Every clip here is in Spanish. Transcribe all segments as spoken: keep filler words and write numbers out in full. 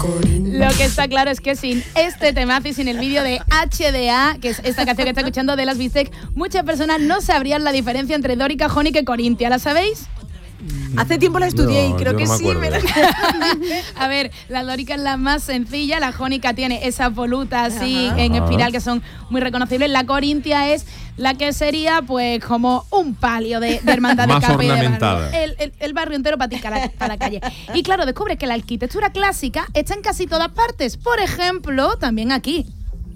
Lo que está claro es que sin este temazo y sin el vídeo de H D A, que es esta canción que está escuchando de las Bistec, muchas personas no sabrían la diferencia entre Dórica, Jónica y Corintia. ¿La sabéis? Hace tiempo la estudié No, y creo yo que no me sí. Me la... A ver, la dórica es la más sencilla, la jónica tiene esas volutas así Ajá. en Ajá. espiral que son muy reconocibles. La corintia es la que sería pues como un palio de, de hermandad de Más capa y de ornamentada. barrio. El, el, el barrio entero para ti, para, para la calle. Y claro, descubres que la arquitectura clásica está en casi todas partes. Por ejemplo, también aquí.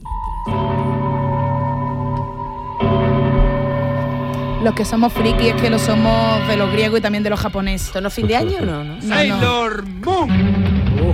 Los que somos frikis es que lo somos de los griegos y también de los japoneses. ¿Esto no es fin de año? No, no. Sailor Moon.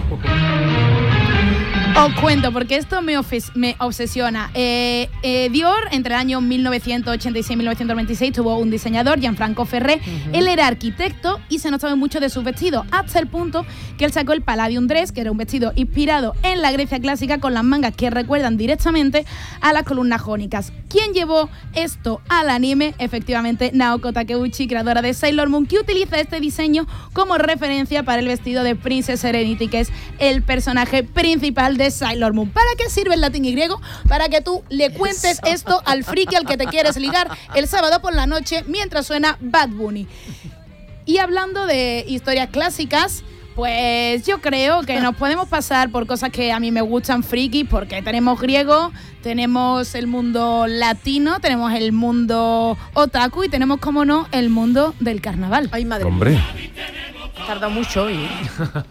Os cuento, porque esto me, ofes- me obsesiona. Eh, eh, Dior, entre el año mil novecientos ochenta y seis y mil novecientos noventa y seis, tuvo un diseñador, Gianfranco Ferré. Uh-huh. Él era arquitecto y se notaba mucho de sus vestidos, hasta el punto que él sacó el Palladium Dress, que era un vestido inspirado en la Grecia clásica, con las mangas que recuerdan directamente a las columnas jónicas. ¿Quién llevó esto al anime? Efectivamente, Naoko Takeuchi, creadora de Sailor Moon, que utiliza este diseño como referencia para el vestido de Princess Serenity, que es el personaje principal de Sailor Moon. ¿Para qué sirve el latín y griego? Para que tú le cuentes esto al friki al que te quieres ligar el sábado por la noche mientras suena Bad Bunny. Y hablando de historias clásicas, pues yo creo que nos podemos pasar por cosas que a mí me gustan friki, porque tenemos griego, tenemos el mundo latino, tenemos el mundo otaku y tenemos, como no, el mundo del carnaval. Ay, madre Hombre. mía. Tarda mucho y...